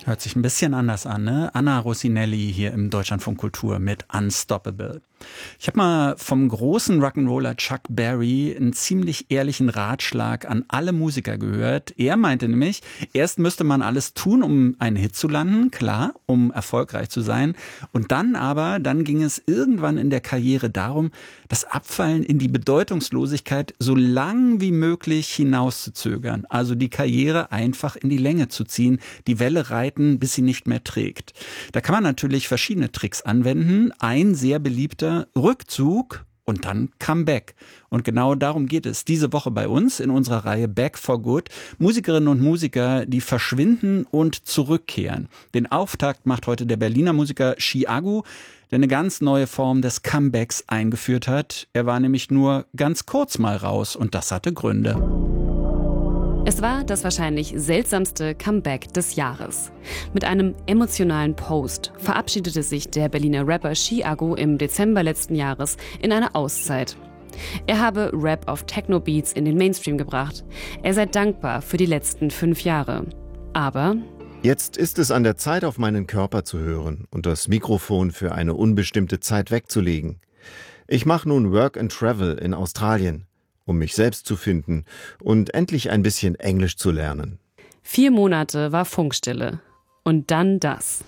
Hört sich ein bisschen anders an, ne? Anna Rossinelli hier im Deutschlandfunk Kultur mit Unstoppable. Ich habe mal vom großen Rock'n'Roller Chuck Berry einen ziemlich ehrlichen Ratschlag an alle Musiker gehört. Er meinte nämlich, erst müsste man alles tun, um einen Hit zu landen, klar, um erfolgreich zu sein. Und dann ging es irgendwann in der Karriere darum, das Abfallen in die Bedeutungslosigkeit so lang wie möglich hinauszuzögern. Also die Karriere einfach in die Länge zu ziehen, die Welle reiten, bis sie nicht mehr trägt. Da kann man natürlich verschiedene Tricks anwenden. Ein sehr beliebter Rückzug und dann Comeback. Und genau darum geht es diese Woche bei uns in unserer Reihe Back for Good. Musikerinnen und Musiker, die verschwinden und zurückkehren. Den Auftakt macht heute der Berliner Musiker Chiago, der eine ganz neue Form des Comebacks eingeführt hat. Er war nämlich nur ganz kurz mal raus und das hatte Gründe. Es war das wahrscheinlich seltsamste Comeback des Jahres. Mit einem emotionalen Post verabschiedete sich der Berliner Rapper Chiago im Dezember letzten Jahres in eine Auszeit. Er habe Rap auf Techno-Beats in den Mainstream gebracht. Er sei dankbar für die letzten 5 Jahre. Aber jetzt ist es an der Zeit, auf meinen Körper zu hören und das Mikrofon für eine unbestimmte Zeit wegzulegen. Ich mache nun Work and Travel in Australien, um mich selbst zu finden und endlich ein bisschen Englisch zu lernen. 4 Monate war Funkstille. Und dann das.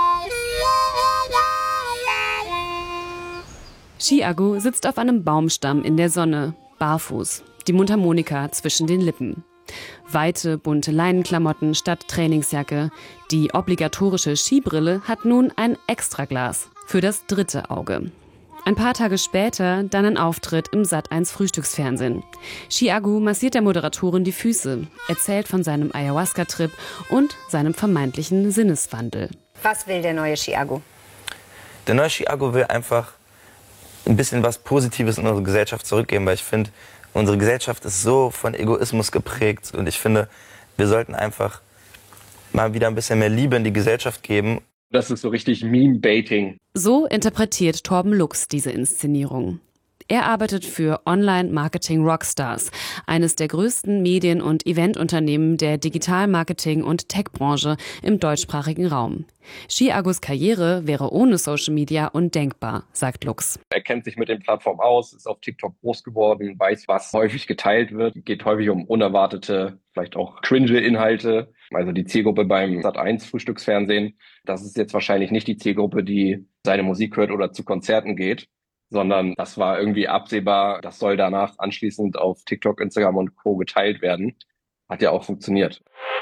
Chiago sitzt auf einem Baumstamm in der Sonne, barfuß, die Mundharmonika zwischen den Lippen. Weite, bunte Leinenklamotten statt Trainingsjacke. Die obligatorische Skibrille hat nun ein Extraglas für das dritte Auge. Ein paar Tage später dann ein Auftritt im Sat.1 Frühstücksfernsehen. Chiago massiert der Moderatorin die Füße, erzählt von seinem Ayahuasca-Trip und seinem vermeintlichen Sinneswandel. Was will der neue Chiago? Der neue Chiago will einfach ein bisschen was Positives in unsere Gesellschaft zurückgeben, weil ich finde, unsere Gesellschaft ist so von Egoismus geprägt und ich finde, wir sollten einfach mal wieder ein bisschen mehr Liebe in die Gesellschaft geben. Das ist so richtig Meme-Baiting. So interpretiert Torben Lux diese Inszenierung. Er arbeitet für Online-Marketing-Rockstars, eines der größten Medien- und Eventunternehmen der Digital-Marketing- und Tech-Branche im deutschsprachigen Raum. Chiagos Karriere wäre ohne Social Media undenkbar, sagt Lux. Er kennt sich mit den Plattformen aus, ist auf TikTok groß geworden, weiß, was häufig geteilt wird. Geht häufig um unerwartete, vielleicht auch cringe Inhalte. Also die Zielgruppe beim Sat.1 Frühstücksfernsehen, das ist jetzt wahrscheinlich nicht die Zielgruppe, die seine Musik hört oder zu Konzerten geht, sondern das war irgendwie absehbar. Das soll danach anschließend auf TikTok, Instagram und Co. geteilt werden. Hat ja auch funktioniert.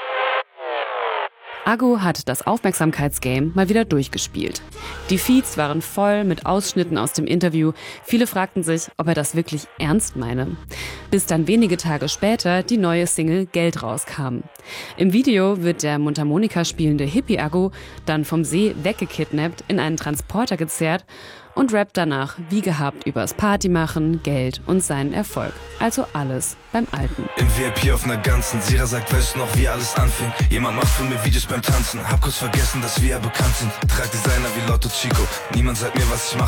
Ago hat das Aufmerksamkeitsgame mal wieder durchgespielt. Die Feeds waren voll mit Ausschnitten aus dem Interview. Viele fragten sich, ob er das wirklich ernst meine. Bis dann wenige Tage später die neue Single Geld rauskam. Im Video wird der Mundharmonika spielende Hippie Ago dann vom See weggekidnappt, in einen Transporter gezerrt und rappt danach wie gehabt übers Partymachen, Geld und seinen Erfolg. Also alles beim Alten. Im VIP auf einer ganzen Sira sagt, weißt du noch, wie alles anfing? Jemand macht von mir Videos beim Tanzen. Hab kurz vergessen, dass wir ja bekannt sind. Trag Designer wie Lotto Chico. Niemand sagt mir, was ich mache.